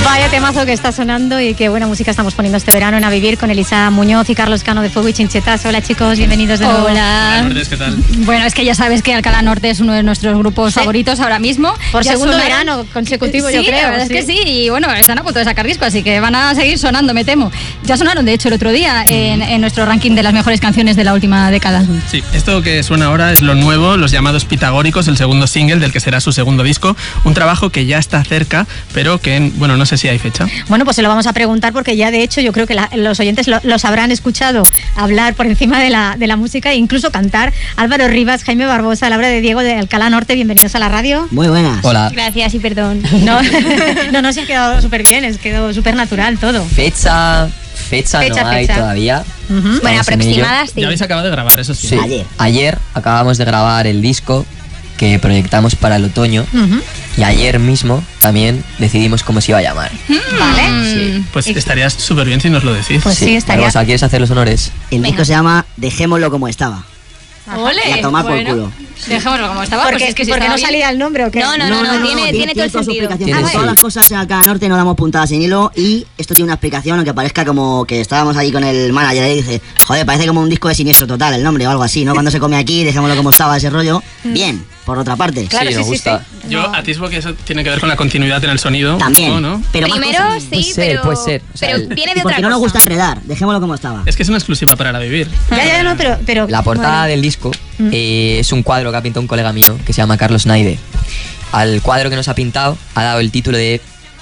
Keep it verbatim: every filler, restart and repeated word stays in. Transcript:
Vaya temazo que está sonando y qué buena música estamos poniendo este verano en A Vivir con Elisa Muñoz y Carlos Cano de Fuego y Chinchetas. Hola chicos, bienvenidos de nuevo. Hola. Lourdes, ¿qué tal? Bueno, es que ya sabes que Alcalá Norte es uno de nuestros grupos ¿Sí? favoritos ahora mismo. Por Ya segundo sonaron... verano consecutivo, sí, yo creo. La verdad sí. es que sí, y bueno, están a punto de sacar disco, así que van a seguir sonando, me temo. Ya sonaron, de hecho, el otro día en, en nuestro ranking de las mejores canciones de la última década. Sí, esto que suena ahora es lo nuevo, Los Llamados Pitagóricos, el segundo single del que será su segundo disco. Un trabajo que ya está cerca, pero que, bueno, no sé si hay fecha. Bueno, pues se lo vamos a preguntar porque ya de hecho yo creo que la, los oyentes lo, los habrán escuchado hablar por encima de la, de la música e incluso cantar. Álvaro Rivas, Jaime Barbosa, Laura de Diego de Alcalá Norte, bienvenidos a la radio. Muy buenas. Hola. Gracias y perdón. No, no, no, se ha quedado súper bien, es quedado súper natural todo. Fecha, fecha, Fecha, no hay fecha. todavía. Uh-huh. Estamos Bueno, en aproximadas sí. Ya habéis acabado de grabar, eso sí. Sí. Ayer. Ayer acabamos de grabar el disco que proyectamos para el otoño Uh-huh. y ayer mismo también decidimos cómo se iba a llamar. Vale. Sí. Pues estarías súper bien si nos lo decís. Pues sí, estaría. Barbosa, ¿quieres hacer los honores? El disco se llama Dejémoslo como estaba. Ole, Y a tomar por bueno, culo. Dejémoslo como estaba. Porque, pues es que si porque estaba no bien. salía el nombre o qué. No, no, no, no, tiene, tiene todo el toda su sentido. explicación. Tiene, Como sí. todas las cosas acá al norte no damos puntadas sin hilo y esto tiene una explicación, aunque parezca como que estábamos ahí con el manager y dice, joder, parece como un disco de Siniestro Total el nombre o algo así, ¿no? Cuando se come aquí, dejémoslo como estaba ese rollo. Bien, por otra parte. Claro, sí, sí, nos sí, gusta. sí. Yo atisbo que eso tiene que ver con la continuidad en el sonido. También. ¿o no? Pero más Primero cosas. sí, Puede ser, pero, puede ser. O sea, pero el- viene Y de otra porque no nos cosa. gusta enredar, dejémoslo como estaba. Es que es una exclusiva para la Vivir. Ya, ya, no, pero. pero La portada bueno. del disco Mm. eh, es un cuadro que ha pintado un colega mío que se llama Carlos Naide. Al cuadro que nos ha pintado ha dado el título de